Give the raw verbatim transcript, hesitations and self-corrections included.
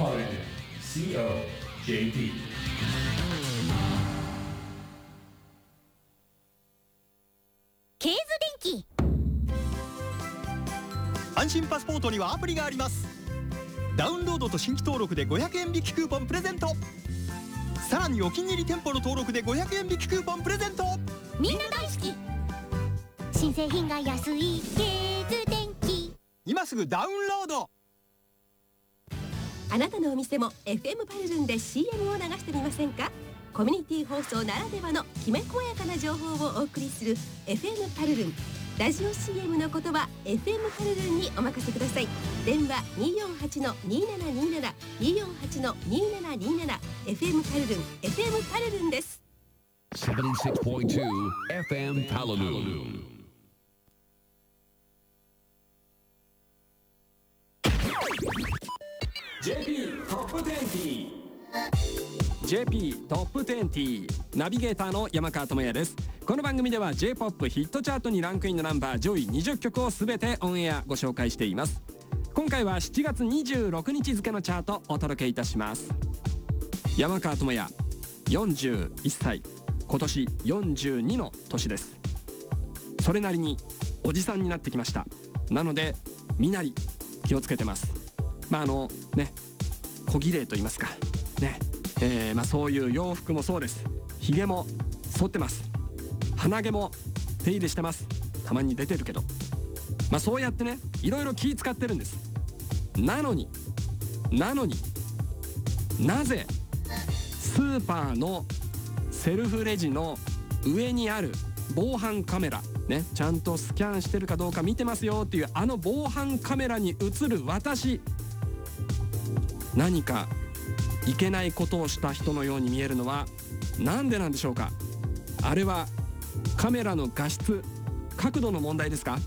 Paladin シーイーオー ジェーピー。 ケーズ電機。 安心パスポートにはアプリがあります。ダウンロードと新規登録でごひゃくえん引きクーポンプレゼント。さらにお気に入り店舗の登録でごひゃくえん引きクーポンプレゼント。 みんな大好き。新製品が安いケーズ電機。 今すぐダウンロード。 あなたのお店も エフエム パルルンで シーエム を流してみませんか。コミュニティ放送ならではのきめ細やかな情報をお送りする エフエム パルルン。ラジオ シーエム の言葉 エフエム パルルンにお任せください。電話 にーよんはちのにーななにーなな にーよんはちのにーななにーなな エフエム パルルン エフエム パルルンです。 ななじゅうろくてんに エフエム パルルン。 ジェーピー トップにじゅう。 ジェーピー トップにじゅうナビゲーターの山川智也です。この番組では J-ポップ ヒットチャートにランクインのナンバー上位にじゅっきょくを全てオンエアご紹介しています。今回はしちがつにじゅうろくにち付のチャートお届けいたします。山川智也よんじゅういっさい、今年よんじゅうにの年です。それなりにおじさんになってきました。なので身なり気をつけてます。まああのね小綺麗と言いますかね、えー、まあそういう洋服もそうです。ひげも剃ってます。鼻毛も手入れしてます。たまに出てるけど、まあそうやってねいろいろ気使ってるんです。なのになのになぜスーパーのセルフレジの上にある防犯カメラね、ちゃんとスキャンしてるかどうか見てますよっていうあの防犯カメラに映る私、何かいけないことをした人のように見えるのはなんでなんでしょうか。あれはカメラの画質角度の問題ですか。